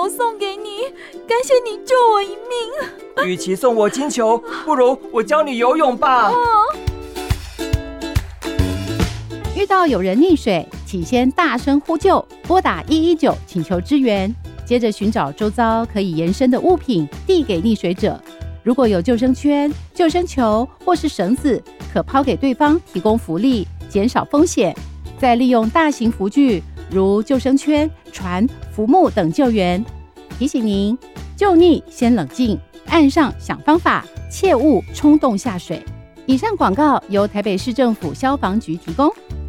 球送给你，感谢你救我一命。 与其送我金球，不如我教你游泳吧。 遇到有人溺水，请先大声呼救，拨打119请求支援，接着寻找周遭可以延伸的物品递给溺水者。如果有救生圈、救生球或是绳子，可抛给对方提供浮力，减少风险。再利用大型浮具如救生圈、船、浮木等救援。提醒您，救溺先冷静，岸上想方法，切勿冲动下水。以上广告由台北市政府消防局提供。